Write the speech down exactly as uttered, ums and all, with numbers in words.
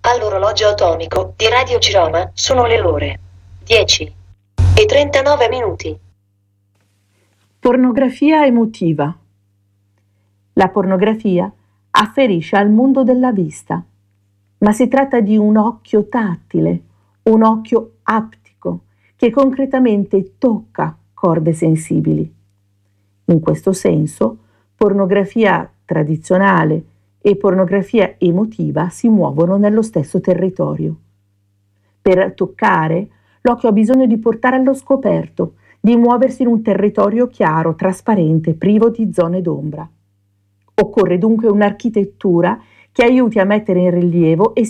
All'orologio atomico di Radio Ciroma sono le ore dieci e trentanove minuti. Pornografia emotiva. La pornografia afferisce al mondo della vista, ma si tratta di un occhio tattile, un occhio aptico, che concretamente tocca corde sensibili. In questo senso, pornografia tradizionale e pornografia emotiva si muovono nello stesso territorio. Per toccare, l'occhio ha bisogno di portare allo scoperto, di muoversi in un territorio chiaro, trasparente, privo di zone d'ombra. Occorre dunque un'architettura che aiuti a mettere in rilievo e